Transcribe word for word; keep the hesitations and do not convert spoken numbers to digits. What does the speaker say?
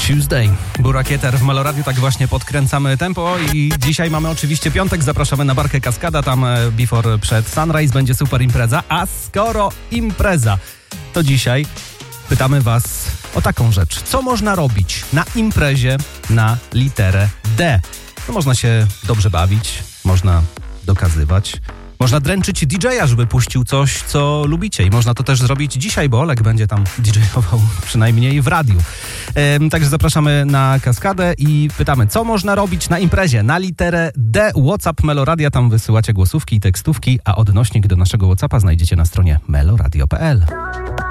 Tuesday. Burakieter w Meloradiu, tak właśnie podkręcamy tempo i dzisiaj mamy oczywiście piątek, zapraszamy na Barkę Kaskada, tam before przed Sunrise będzie super impreza, a skoro impreza, to dzisiaj pytamy was o taką rzecz. Co można robić na imprezie na literę D? No, można się dobrze bawić, można dokazywać, można dręczyć D J a, żeby puścił coś, co lubicie. I można to też zrobić dzisiaj, bo Olek będzie tam D J-ował przynajmniej w radiu. Ehm, także zapraszamy na Kaskadę i pytamy, co można robić na imprezie na literę D. WhatsApp Meloradia, tam wysyłacie głosówki i tekstówki, a odnośnik do naszego WhatsAppa znajdziecie na stronie meloradio kropka p l.